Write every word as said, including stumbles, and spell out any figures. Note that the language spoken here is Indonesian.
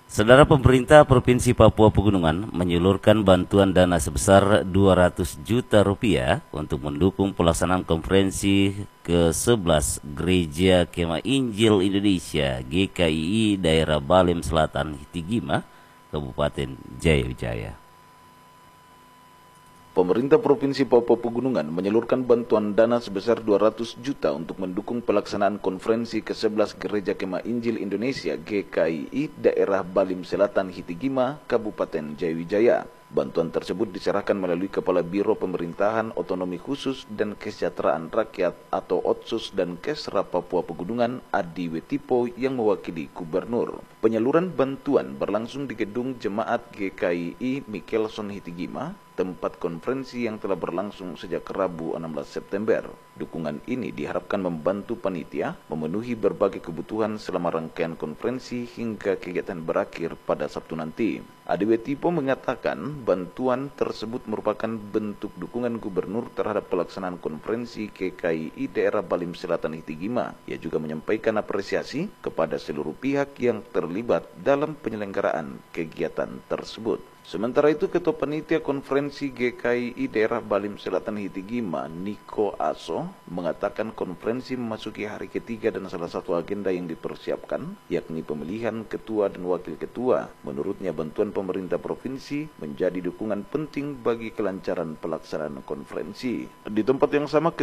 Saudara, pemerintah Provinsi Papua Pegunungan menyalurkan bantuan dana sebesar dua ratus juta rupiah untuk mendukung pelaksanaan konferensi ke sebelas Gereja Kemah Injil Indonesia G K I I daerah Balim Selatan Hitigima, Kabupaten Jaya Wijaya. Pemerintah Provinsi Papua Pegunungan menyalurkan bantuan dana sebesar dua ratus juta untuk mendukung pelaksanaan konferensi ke sebelas Gereja Kemah Injil Indonesia G K I I daerah Balim Selatan Hitigima, Kabupaten Jaya Wijaya. Bantuan tersebut diserahkan melalui Kepala Biro Pemerintahan Otonomi Khusus dan Kesejahteraan Rakyat atau Otsus dan Kesra Papua Pegunungan Adi Wetipo yang mewakili Gubernur. Penyaluran bantuan berlangsung di Gedung Jemaat G K I I Michelson Hitigima, tempat konferensi yang telah berlangsung sejak Rabu enam belas September. Dukungan ini diharapkan membantu panitia memenuhi berbagai kebutuhan selama rangkaian konferensi hingga kegiatan berakhir pada Sabtu nanti. Adi Wetipo mengatakan bantuan tersebut merupakan bentuk dukungan gubernur terhadap pelaksanaan konferensi G K I I daerah Balim Selatan Hitigima. Ia juga menyampaikan apresiasi kepada seluruh pihak yang terlibat dalam penyelenggaraan kegiatan tersebut. Sementara itu, Ketua Panitia Konferensi G K I I daerah Balim Selatan Hitigima, Niko Aso, mengatakan konferensi memasuki hari ketiga dan salah satu agenda yang dipersiapkan, yakni pemilihan ketua dan wakil ketua. Menurutnya, bantuan pemerintah provinsi menjadi dukungan penting bagi kelancaran pelaksanaan konferensi. Di tempat yang sama,